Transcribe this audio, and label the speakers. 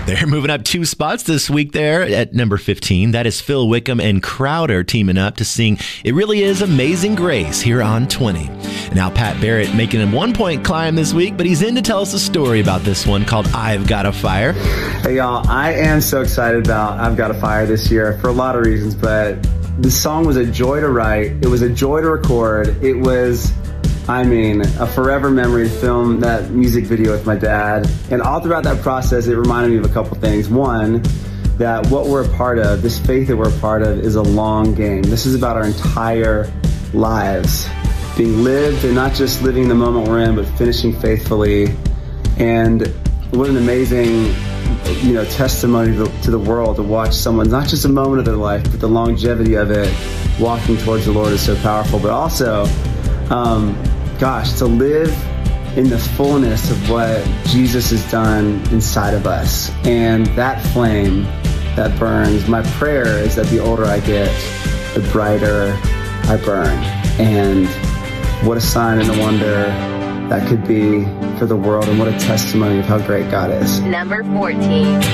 Speaker 1: They're moving up 2 spots this week there at number 15. That is Phil Wickham and Crowder teaming up to sing It Really Is Amazing Grace here on 20. And now Pat Barrett making a 1-point climb this week, but he's in to tell us a story about this one called I've Got a Fire.
Speaker 2: Hey y'all, I am so excited about I've Got a Fire this year for a lot of reasons, but this song was a joy to write. It was a joy to record. It was, a forever memory to film that music video with my dad. And all throughout that process, it reminded me of a couple things. One, that what we're a part of, this faith that we're a part of, is a long game. This is about our entire lives being lived, and not just living the moment we're in, but finishing faithfully. And what an amazing, testimony to the world to watch someone, not just a moment of their life, but the longevity of it, walking towards the Lord is so powerful. But also, to live in the fullness of what Jesus has done inside of us. And that flame that burns, my prayer is that the older I get, the brighter I burn. And what a sign and a wonder that could be for the world, and what a testimony of how great God is.
Speaker 3: Number 14.